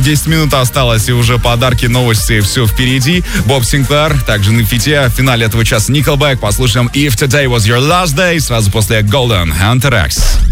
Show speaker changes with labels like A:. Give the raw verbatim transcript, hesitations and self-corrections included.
A: десять минут осталось, и уже подарки, новости, все впереди. Боб Синклер, также на фите. В финале этого часа Nickelback. Послушаем If Today Was Your Last Day, сразу после Golden Hunter X.